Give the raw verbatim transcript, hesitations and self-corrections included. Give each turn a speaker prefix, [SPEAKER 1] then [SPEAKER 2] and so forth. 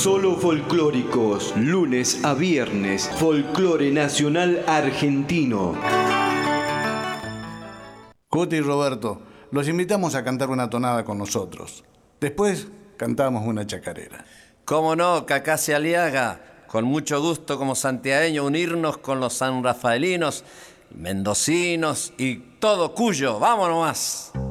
[SPEAKER 1] Solo folclóricos, lunes a viernes, folclore nacional argentino.
[SPEAKER 2] Cuti y Roberto, los invitamos a cantar una tonada con nosotros. Después cantamos una chacarera.
[SPEAKER 3] Cómo no, Cacá se Aliaga. Con mucho gusto como santiagueño unirnos con los sanrafaelinos, mendocinos y todo Cuyo. ¡Vámonos más!